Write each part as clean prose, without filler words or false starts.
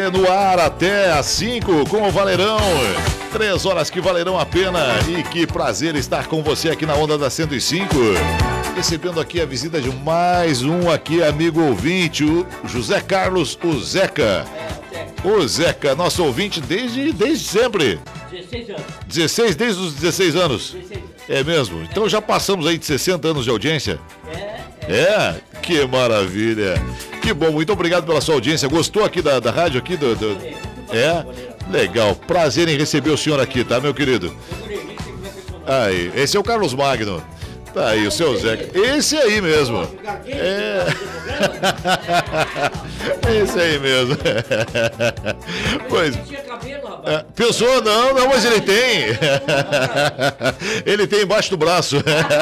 você no ar até às 5 com o Valerão. 3 horas que valerão a pena e que prazer estar com você aqui na Onda da 105. Recebendo aqui a visita de mais um aqui, amigo ouvinte, o José Carlos, o Zeca. O Zeca, nosso ouvinte desde sempre. 16 anos. 16, desde os 16 anos? 16 anos. É mesmo? Então já passamos aí de 60 anos de audiência? É? Que maravilha. Que bom, muito obrigado pela sua audiência. Gostou aqui da rádio aqui? É? Legal, prazer em receber o senhor aqui, tá, meu querido? Aí, esse é o Carlos Magno. Tá aí, o seu Zeca. Esse aí mesmo. É. Esse aí mesmo. Pois. Pensou? Não, mas ele tem. Ele tem embaixo do braço.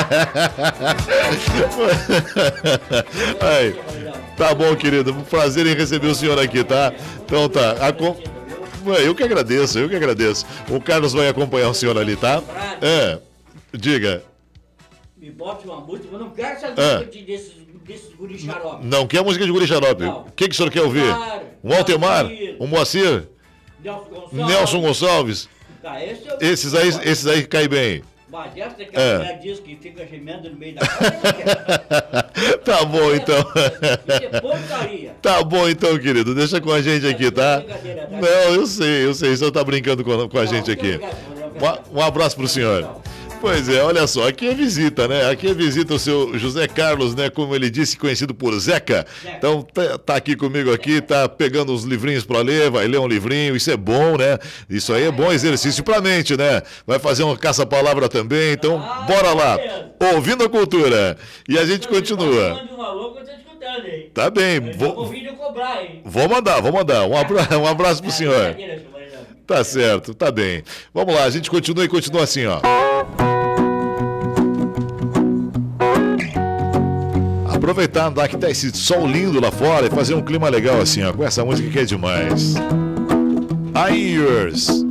Aí. Tá bom, querido. Prazer em receber o senhor aqui, tá? Então tá. Eu que agradeço. O Carlos vai acompanhar o senhor ali, tá? Diga. Me bote uma música, mas não quero essas músicas desses guri xarope. Não quer música de guri xarope? O que o senhor quer ouvir? Um Altemar? Um Moacir? Nelson Gonçalves? Tá, esses aí caem bem. Mas essa que a mulher diz que fica gemendo no meio da casa. Tá bom, então. Isso é porcaria. Tá bom, então, querido. Deixa com a gente aqui, tá? Não, eu sei. O senhor tá brincando com a gente aqui. Um abraço pro senhor. Pois é, olha só, aqui é visita, né? Aqui é visita o seu José Carlos, né? Como ele disse, conhecido por Zeca. Então, tá aqui comigo aqui, tá pegando uns livrinhos pra ler, vai ler um livrinho, isso é bom, né? Isso aí é bom exercício pra mente, né? Vai fazer uma caça-palavra também, então bora lá. Ouvindo a cultura. E a gente continua. Tá bem. Vou mandar. Um abraço pro senhor. Tá certo, tá bem. Vamos lá, a gente continua assim, ó. Aproveitar, andar que tá esse sol lindo lá fora e fazer um clima legal assim, ó, com essa música que é demais. I'm Yours.